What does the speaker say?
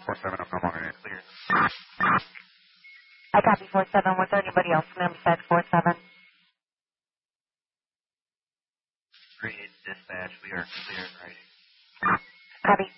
47, I'm no longer in clear. I copy 47. Was there anybody else in there besides 47? 38 dispatch, we are clear and ready. Copy